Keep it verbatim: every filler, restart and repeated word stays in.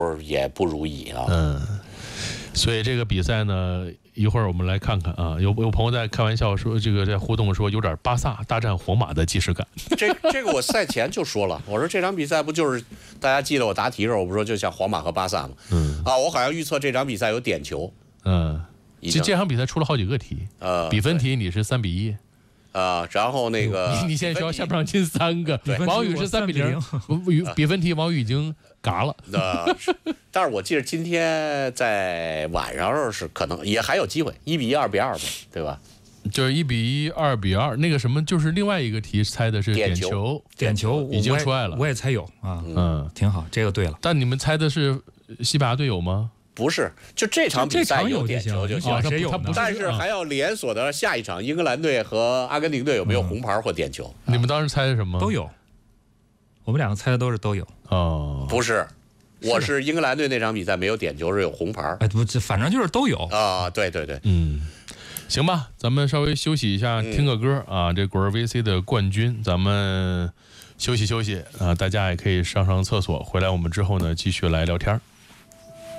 也不如意啊。 嗯，所以这个比赛呢，一会儿我们来看看啊。有有朋友在开玩笑说，这个在互动说有点巴萨大战皇马的既视感。 这这个我赛前就说了，我说这场比赛不就是大家记得我答题的时候，我不说就像皇马和巴萨吗？ 嗯啊，我好像预测这场比赛有点球。 嗯，这这场比赛出了好几个题， 呃， 比分题你是三比一。 啊，然后那个你你现在需要下半场进三个， 对王宇是三比零，比分题王宇已经嘎了。 呃，但是我记得今天在晚上是可能也还有机会，一比一、二比二呗，对吧？ 就是一比一、二比二，那个什么，就是另外一个题猜的是点球， 点球已经出来了， 我也猜有啊， 嗯， 挺好，这个对了。 但你们猜的是西班牙队友吗？ 不是，就这场比赛有点球就行， 谁有？ 但是还要连锁的下一场，英格兰队和阿根廷队有没有红牌或点球？ 你们当时猜的什么？ 都有，我们两个猜的都是都有。 哦， 不是，我是英格兰队那场比赛没有点球，是有红牌。 哎，不，这反正就是都有啊。对对对， 嗯，行吧，咱们稍微休息一下，听个歌啊。这果儿 V C 的冠军，咱们休息休息啊，大家也可以上上厕所，回来我们之后呢继续来聊天。